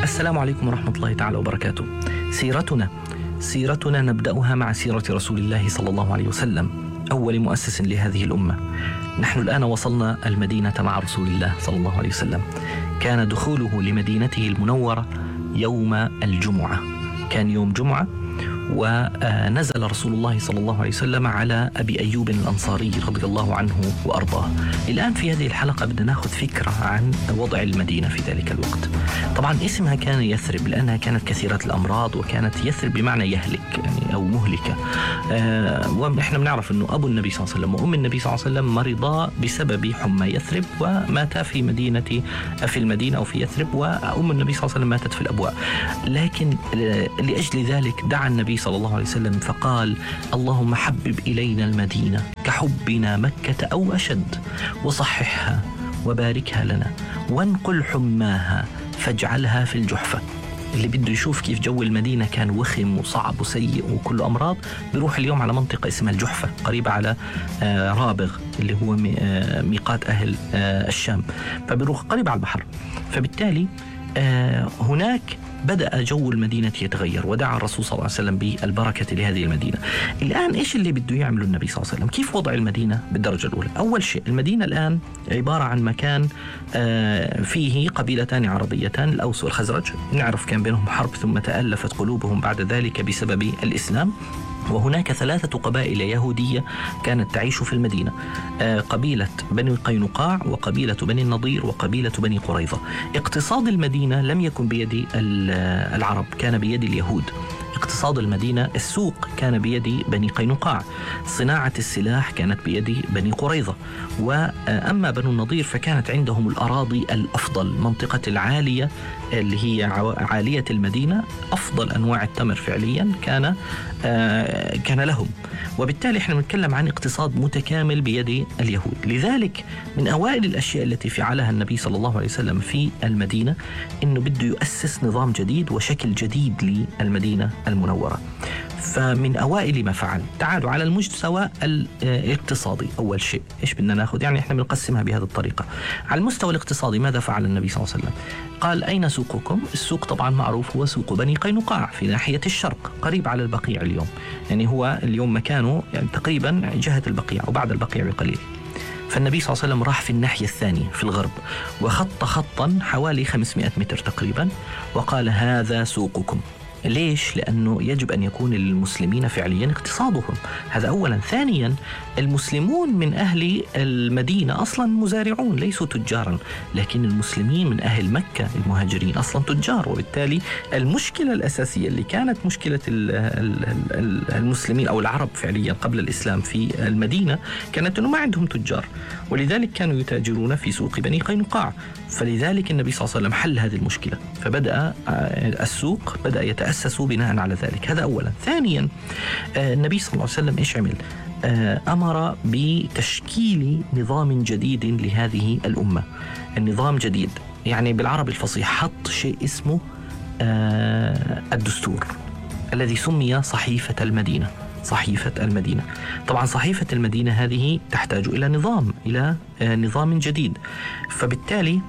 السلام عليكم ورحمة الله تعالى وبركاته. سيرتنا نبدأها مع سيرة رسول الله صلى الله عليه وسلم، أول مؤسس لهذه الأمة. نحن الآن وصلنا المدينة مع رسول الله صلى الله عليه وسلم. كان دخوله لمدينته المنورة يوم الجمعة، كان يوم جمعة، ونزل رسول الله صلى الله عليه وسلم على أبي أيوب الأنصاري رضي الله عنه وأرضاه. الآن في هذه الحلقة بدنا ناخذ فكرة عن وضع المدينة في ذلك الوقت. طبعا اسمها كان يثرب لأنها كانت كثيرة الأمراض، وكانت يثرب بمعنى يهلك يعني أو مهلكة. ونحن بنعرف أنه أبو النبي صلى الله عليه وسلم وأم النبي صلى الله عليه وسلم مرضا بسبب حمى يثرب، وماتا في المدينة أو في يثرب، وأم النبي صلى الله عليه وسلم ماتت في الأبواء. لكن لأجل ذلك دعا النبي صلى الله عليه وسلم فقال: اللهم حبب إلينا المدينة كحبنا مكة أو أشد، وصححها وباركها لنا، وانقل حماها فاجعلها في الجحفة. اللي بده يشوف كيف جو المدينة كان وخم وصعب وسيء وكله أمراض، بيروح اليوم على منطقة اسمها الجحفة قريبة على رابغ اللي هو ميقات أهل الشام، فبيروح قريب على البحر. فبالتالي هناك بدأ جو المدينة يتغير، ودعا الرسول صلى الله عليه وسلم بالبركة لهذه المدينة. الآن إيش اللي بده يعمله النبي صلى الله عليه وسلم؟ كيف وضع المدينة بالدرجة الأولى؟ أول شيء، المدينة الآن عبارة عن مكان فيه قبيلتان عربيتان، الأوس والخزرج. نعرف كان بينهم حرب ثم تألفت قلوبهم بعد ذلك بسبب الإسلام. وهناك 3 قبائل يهودية كانت تعيش في المدينة، قبيلة بني قينقاع، وقبيلة بني النضير، وقبيلة بني قريظة. اقتصاد المدينة لم يكن بيد العرب، كان بيد اليهود. اقتصاد المدينة، السوق كان بيد بني قينقاع، صناعة السلاح كانت بيد بني قريظة. وأما بنو النضير فكانت عندهم الأراضي الأفضل، منطقة العالية اللي هي عالية المدينة، أفضل أنواع التمر فعليا كان لهم. وبالتالي احنا بنتكلم عن اقتصاد متكامل بيد اليهود. لذلك من أوائل الأشياء التي فعلها النبي صلى الله عليه وسلم في المدينة إنه بده يؤسس نظام جديد وشكل جديد للمدينة المنورة. فمن أوائل ما فعل، تعالوا على المستوى الاقتصادي. أول شيء إيش بدنا ناخذ؟ يعني إحنا بنقسمها بهذه الطريقة. على المستوى الاقتصادي ماذا فعل النبي صلى الله عليه وسلم؟ قال: أين سوقكم؟ السوق طبعا معروف هو سوق بني قينقاع في ناحية الشرق قريب على البقيع اليوم، يعني هو اليوم مكانه يعني تقريبا جهة البقيع أو بعد البقيع بقليل. فالنبي صلى الله عليه وسلم راح في الناحية الثانية في الغرب، وخط خطا حوالي 500 متر تقريبا، وقال: هذا سوقكم. ليش؟ لأنه يجب أن يكون للمسلمين فعليا اقتصادهم، هذا أولا. ثانيا، المسلمون من أهل المدينة أصلا مزارعون ليسوا تجارا، لكن المسلمين من أهل مكة المهاجرين أصلا تجار. وبالتالي المشكلة الأساسية اللي كانت مشكلة المسلمين أو العرب فعليا قبل الإسلام في المدينة كانت أنه ما عندهم تجار، ولذلك كانوا يتاجرون في سوق بني قينقاع. فلذلك النبي صلى الله عليه وسلم حل هذه المشكلة، فبدأ السوق بدأ يتأسس بناء على ذلك. هذا أولا. ثانيا، النبي صلى الله عليه وسلم إيش عمل؟ أمر بتشكيل نظام جديد لهذه الأمة. النظام جديد يعني بالعربي الفصيح حط شيء اسمه الدستور الذي سمي صحيفة المدينة. صحيفة المدينة، طبعا صحيفة المدينة هذه تحتاج إلى نظام جديد. فبالتالي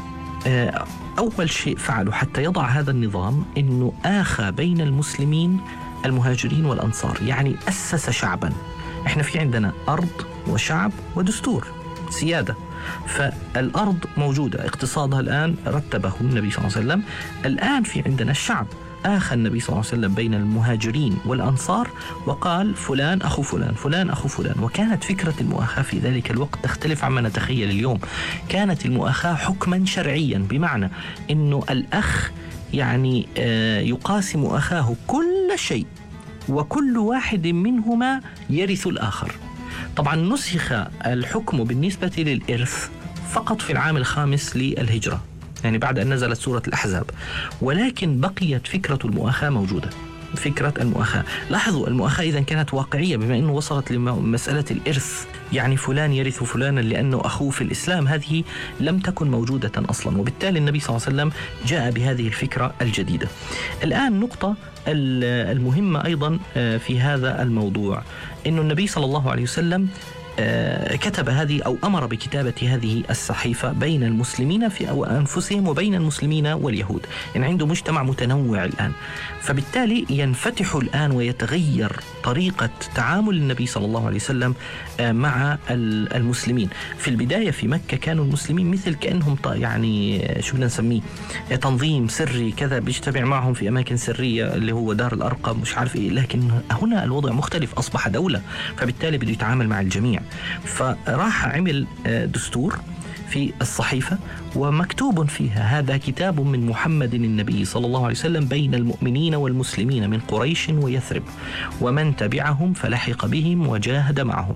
أول شيء فعله حتى يضع هذا النظام إنه آخى بين المسلمين المهاجرين والأنصار، يعني أسس شعبا. إحنا في عندنا أرض وشعب ودستور سيادة. فالأرض موجودة، اقتصادها الآن رتبه النبي صلى الله عليه وسلم. الآن في عندنا الشعب، آخى النبي صلى الله عليه وسلم بين المهاجرين والأنصار، وقال: فلان أخو فلان، فلان أخو فلان. وكانت فكرة المؤاخاة في ذلك الوقت تختلف عما نتخيل اليوم. كانت المؤاخاة حكما شرعيا، بمعنى أنه الأخ يعني يقاسم أخاه كل شيء، وكل واحد منهما يرث الآخر. طبعا نسخ الحكم بالنسبة للإرث فقط في العام 5 للهجرة، يعني بعد أن نزلت سورة الأحزاب، ولكن بقيت فكرة المؤاخاة موجودة. فكرة المؤاخاة، لاحظوا المؤاخاة إذن كانت واقعية بما أنه وصلت لمسألة الإرث، يعني فلان يرث فلانا لأنه أخوه في الإسلام، هذه لم تكن موجودة أصلا. وبالتالي النبي صلى الله عليه وسلم جاء بهذه الفكرة الجديدة. الآن نقطة المهمة أيضا في هذا الموضوع، أنه النبي صلى الله عليه وسلم كتب هذه أو أمر بكتابة هذه الصحيفة بين المسلمين في أنفسهم وبين المسلمين واليهود. يعني عنده مجتمع متنوع الآن، فبالتالي ينفتح الآن ويتغير طريقة تعامل النبي صلى الله عليه وسلم مع المسلمين. في البداية في مكة كانوا المسلمين مثل كأنهم يعني شو بدنا نسميه، تنظيم سري كذا، بيجتمع معهم في أماكن سرية اللي هو دار الأرقم مش عارف إيه. لكن هنا الوضع مختلف، أصبح دولة، فبالتالي بده يتعامل مع الجميع. فراح عمل دستور في الصحيفة ومكتوب فيها: هذا كتاب من محمد النبي صلى الله عليه وسلم بين المؤمنين والمسلمين من قريش ويثرب ومن تبعهم فلحق بهم وجاهد معهم،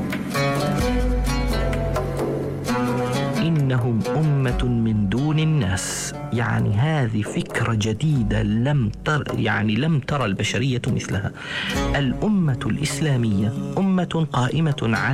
إنهم أمة من دون الناس. يعني هذه فكرة جديدة لم ترى البشرية مثلها. الأمة الإسلامية أمة قائمة على